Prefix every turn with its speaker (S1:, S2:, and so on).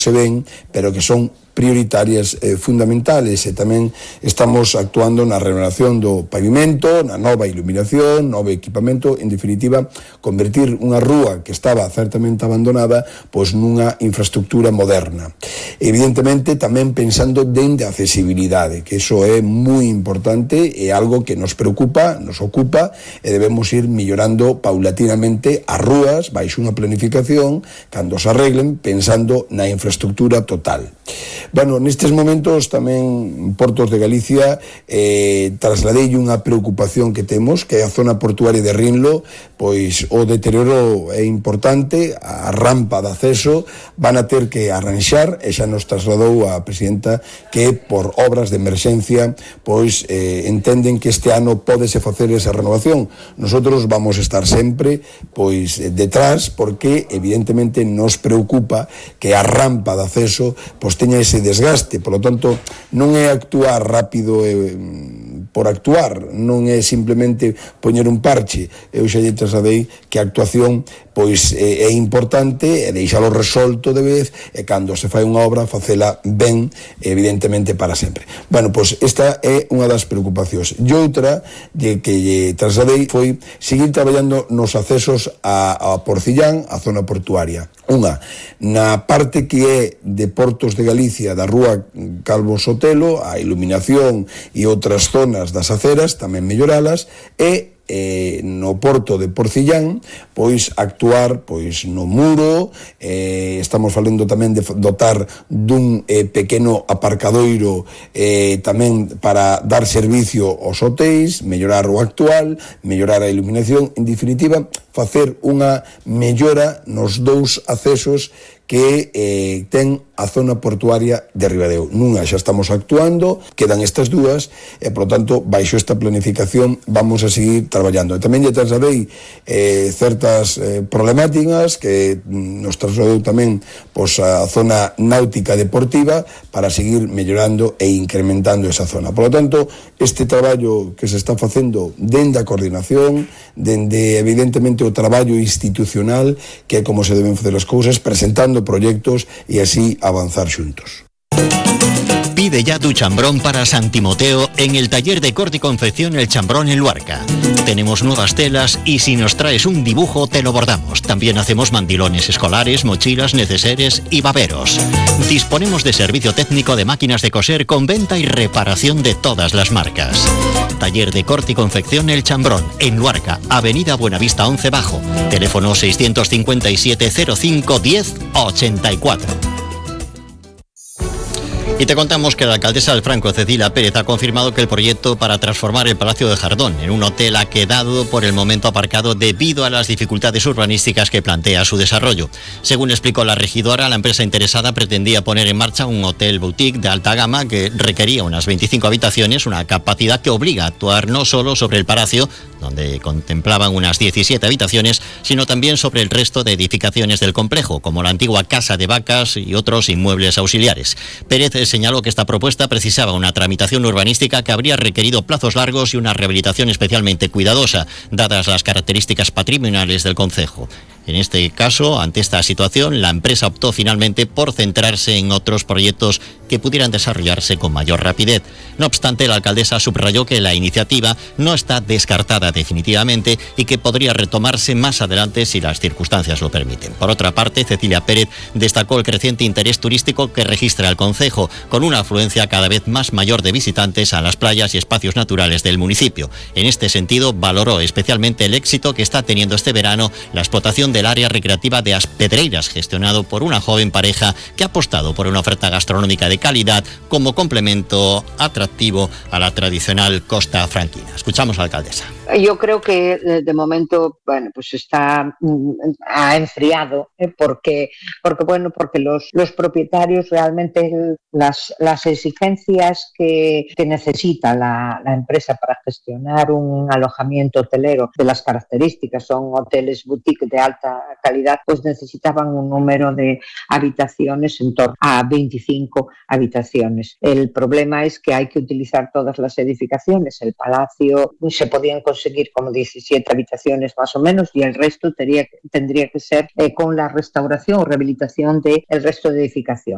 S1: se ven, pero que son prioritarias fundamentales, e tamén estamos actuando na renovación do pavimento, na nova iluminación, novo equipamento, en definitiva, convertir unha rúa que estaba certamente abandonada pois nunha infraestructura moderna. Evidentemente, tamén pensando dende a accesibilidade, que iso é moi importante, é algo que nos preocupa, nos ocupa, e debemos ir millorando paulatinamente as rúas, baixo unha planificación, cando se arreglen, pensando na infraestructura total. Bueno, nestes momentos tamén Portos de Galicia trasladei unha preocupación que temos, que é a zona portuaria de Rinlo, pois o deterioro é importante, a rampa de acceso van a ter que arranxar, e xa nos trasladou a presidenta que por obras de emerxencia pois entenden que este ano pódese facer esa renovación. Nosotros vamos estar sempre pois detrás, porque evidentemente nos preocupa que a rampa de acceso pois teña ese desgaste, polo tanto non é actuar rápido por actuar, non é simplemente poñer un parche. Eu xa lle trasladei que a actuación pois é importante, e deixalo resolto de vez, e cando se fai unha obra facela ben, evidentemente para sempre. Bueno, pois esta é unha das preocupacións. E outra de que lle trasladei foi seguir traballando nos accesos a Porcillán, a zona portuaria. Unha, na parte que é de Portos de Galicia, da rúa Calvo Sotelo, a iluminación e outras zonas das aceras, tamén melloralas, e no porto de Porcillán, pois actuar pois no muro, estamos falando tamén de dotar dun pequeno aparcadoiro tamén para dar servicio aos hotéis, mellorar o actual, mellorar a iluminación, en definitiva, facer unha mellora nos dous accesos que ten a zona portuaria de Ribadeo. Nunha xa estamos actuando, quedan estas dúas, e, por lo tanto, baixo esta planificación vamos a seguir traballando. E tamén lle trasladei certas problemáticas que nos trasladou tamén pois, a zona náutica deportiva para seguir mellorando e incrementando esa zona. Por lo tanto, este traballo que se está facendo dende a coordinación, dende, evidentemente, o traballo institucional, que é como se deben facer as cousas, presentando proyectos y así avanzar juntos.
S2: Pide ya tu chambrón para San Timoteo en el taller de corte y confección El Chambrón en Luarca. Tenemos nuevas telas y si nos traes un dibujo te lo bordamos. También hacemos mandilones escolares, mochilas, neceseres y baberos. Disponemos de servicio técnico de máquinas de coser con venta y reparación de todas las marcas. Taller de corte y confección El Chambrón en Luarca, Avenida Buenavista 11 Bajo. Teléfono 657 05 10 84. Y te contamos que la alcaldesa del Franco, Cecilia Pérez, ha confirmado que el proyecto para transformar el Palacio de Jardón en un hotel ha quedado por el momento aparcado debido a las dificultades urbanísticas que plantea su desarrollo. Según explicó la regidora, la empresa interesada pretendía poner en marcha un hotel boutique de alta gama que requería unas 25 habitaciones, una capacidad que obliga a actuar no solo sobre el palacio, donde contemplaban unas 17 habitaciones, sino también sobre el resto de edificaciones del complejo, como la antigua Casa de Vacas y otros inmuebles auxiliares. Pérez señaló que esta propuesta precisaba una tramitación urbanística que habría requerido plazos largos y una rehabilitación especialmente cuidadosa, dadas las características patrimoniales del concejo. En este caso, ante esta situación, la empresa optó finalmente por centrarse en otros proyectos que pudieran desarrollarse con mayor rapidez. No obstante, la alcaldesa subrayó que la iniciativa no está descartada definitivamente y que podría retomarse más adelante si las circunstancias lo permiten. Por otra parte, Cecilia Pérez destacó el creciente interés turístico que registra el concejo, con una afluencia cada vez más mayor de visitantes a las playas y espacios naturales del municipio. En este sentido, valoró especialmente el éxito que está teniendo este verano la explotación del área recreativa de As Pedreiras, gestionado por una joven pareja que ha apostado por una oferta gastronómica de calidad como complemento atractivo a la tradicional costa franquina. Escuchamos a la alcaldesa.
S3: Yo creo que de momento, bueno, pues ha enfriado, porque los propietarios realmente las exigencias que necesita la empresa para gestionar un alojamiento hotelero de las características, son hoteles boutique de alta calidad, pues necesitaban un número de habitaciones en torno a 25 habitaciones. El problema es que hay que utilizar todas las edificaciones. El palacio se podían conseguir como 17 habitaciones más o menos y el resto tendría que ser con la restauración o rehabilitación del resto de edificación.